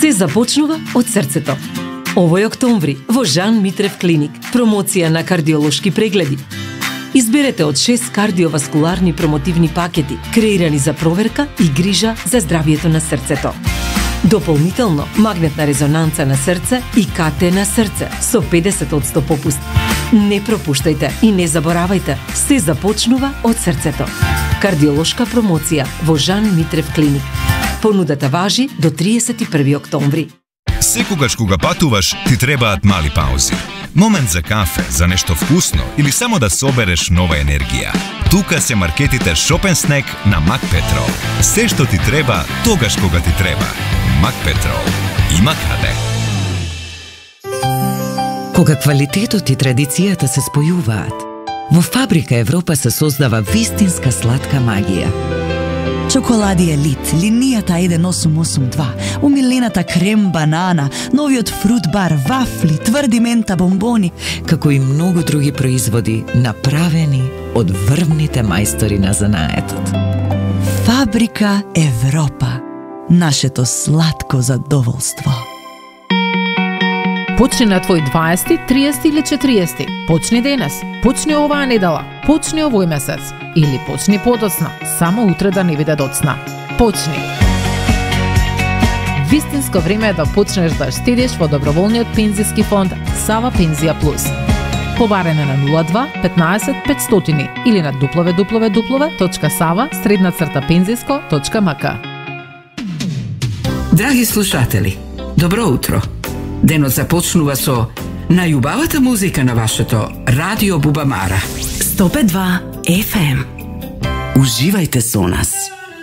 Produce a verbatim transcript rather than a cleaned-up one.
Се започнува од срцето. Овој октомври во Жан Митрев клиник промоција на кардиолошки прегледи. Изберете од шест кардиоваскуларни промотивни пакети, креирани за проверка и грижа за здравието на срцето. Дополнително, магнетна резонанца на срце и ка те на срце со педесет одсто попуст. Не пропуштајте и не заборавајте, се започнува од срцето. Кардиолошка промоција во Жан Митрев клиник. Понудата важи до триесет и први октомври. Секогаш кога патуваш, ти требаат мали паузи. Момент за кафе, за нешто вкусно или само да собереш нова енергија. Тука се маркетите Shop and Snack на Макпетрол. Се што ти треба, тогаш кога ти треба. Макпетрол. Има каде. Кога квалитетот и традицијата се спојуваат, во Фабрика Европа се создава вистинска сладка магија. Чоколади Елит, линијата еден осум осум два, умилената крем банана, новиот фрут бар, вафли, тврди мента бомбони, како и многу други производи направени од врвните мајстори на занаетот. Фабрика Европа. Нашето сладко задоволство. Почни на твој дваесети, триесети или четириесети. Почни денес. Почни оваа недела. Почни овој месец. Или почни подоцна. Само утре да не биде доцна. Почни. Вистинско време е да почнеш да штедиш во доброволниот пензиски фонд Сава Пензија Плюс. Побарене на нула два петнаесет петстотини или на дабл ю дабл ю дабл ю точка сава средна црта пензиско точка ем ка. Драги слушатели, добро утро. Денот започнува со најубавата музика на вашето Радио Бубамара. сто пет и два еф ем. Уживајте со нас.